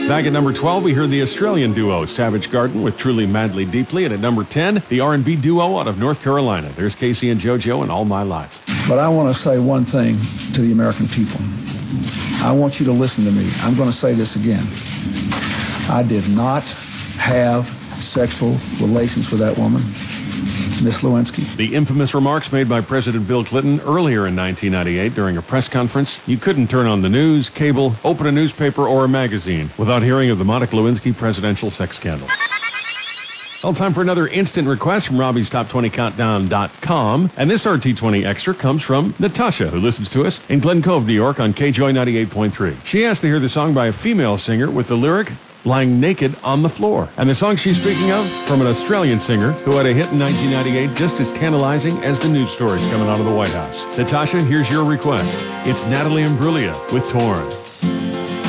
Back at number 12, we heard the Australian duo Savage Garden with Truly Madly Deeply. And at number 10, the R&B duo out of North Carolina. There's Casey and JoJo and All My Life. But I want to say one thing to the American people. I want you to listen to me. I'm going to say this again. I did not have sexual relations with that woman, Miss Lewinsky. The infamous remarks made by President Bill Clinton earlier in 1998 during a press conference. You couldn't turn on the news, cable, open a newspaper or a magazine without hearing of the Monica Lewinsky presidential sex scandal. Well, time for another instant request from Robbie's Top20Countdown.com. And this RT20 extra comes from Natasha, who listens to us in Glen Cove, New York on KJOY 98.3. She asked to hear the song by a female singer with the lyric, lying naked on the floor. And the song she's speaking of, from an Australian singer who had a hit in 1998 just as tantalizing as the news stories coming out of the White House. Natasha, here's your request. It's Natalie Imbruglia with Torn.